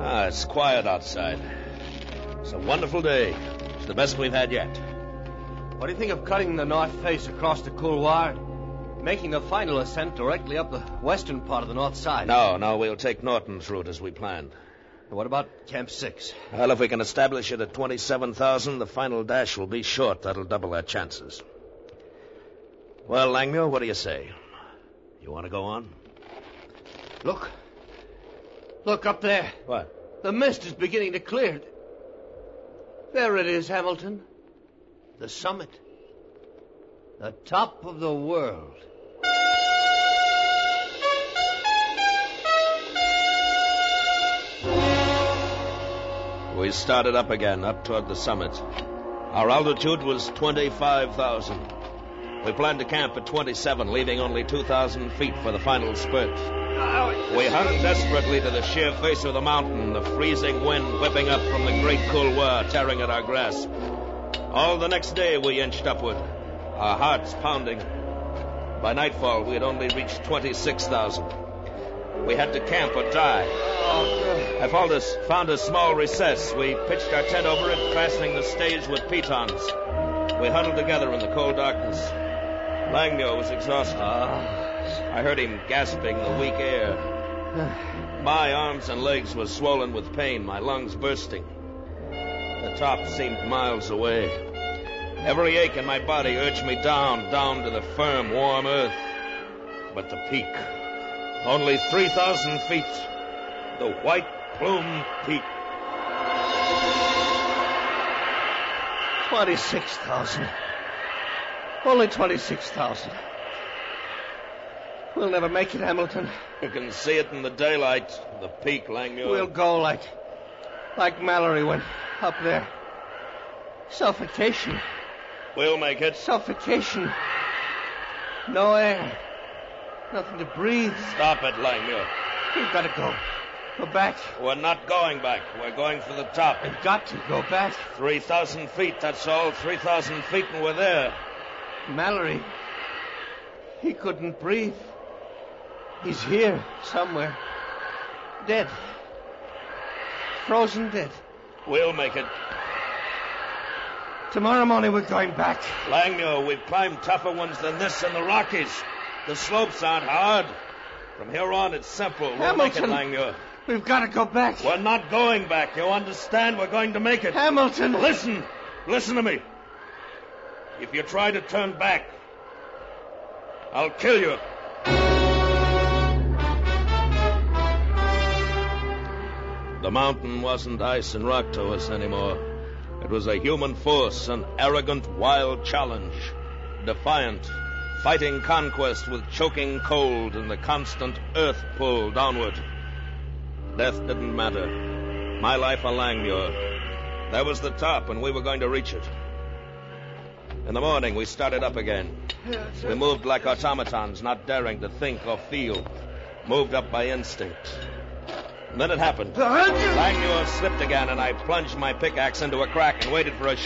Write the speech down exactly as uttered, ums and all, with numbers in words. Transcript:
Ah, it's quiet outside. It's a wonderful day. It's the best we've had yet. What do you think of cutting the north face across the couloir and making the final ascent directly up the western part of the north side? No, no, we'll take Norton's route as we planned. What about Camp six? Well, if we can establish it at twenty-seven thousand, the final dash will be short. That'll double our chances. Well, Langmuir, what do you say? You want to go on? Look. Look up there. What? The mist is beginning to clear. There it is, Hamilton. The summit. The top of the world. We started up again, up toward the summit. Our altitude was twenty-five thousand. We planned to camp at twenty-seven, leaving only two thousand feet for the final spurt. We hung desperately to the sheer face of the mountain, the freezing wind whipping up from the great couloir, tearing at our grasp. All the next day we inched upward, our hearts pounding. By nightfall, we had only reached twenty-six thousand. We had to camp or die. I found a, found a small recess. We pitched our tent over it, fastening the stage with pitons. We huddled together in the cold darkness. Langmuir was exhausted. I heard him gasping the weak air. My arms and legs were swollen with pain, my lungs bursting. The top seemed miles away. Every ache in my body urged me down, down to the firm, warm earth. But the peak, only three thousand feet, the White Plume Peak. twenty-six thousand. Only twenty-six thousand. We'll never make it, Hamilton. You can see it in the daylight, the peak, Langmuir. We'll go like, like Mallory went up there. Suffocation. We'll make it. Suffocation. No air. Nothing to breathe. Stop it, Langmuir. We've got to go. Go back. We're not going back. We're going for the top. We've got to go back. Three thousand feet, that's all. Three thousand feet and we're there. Mallory. He couldn't breathe. He's here somewhere. Dead. Frozen dead. We'll make it. Tomorrow morning we're going back. Langmuir, we've climbed tougher ones than this in the Rockies. The slopes aren't hard. From here on, it's simple. We'll Hamilton, make it, Langmuir. We've got to go back. We're not going back. You understand? We're going to make it. Hamilton. Listen. Listen to me. If you try to turn back, I'll kill you. The mountain wasn't ice and rock to us anymore. It was a human force, an arrogant, wild challenge. Defiant, fighting conquest with choking cold and the constant earth pull downward. Death didn't matter. My life a Langmuir. There was the top, and we were going to reach it. In the morning, we started up again. We moved like automatons, not daring to think or feel. Moved up by instinct. And then it happened. Langmuir slipped again, and I plunged my pickaxe into a crack and waited for a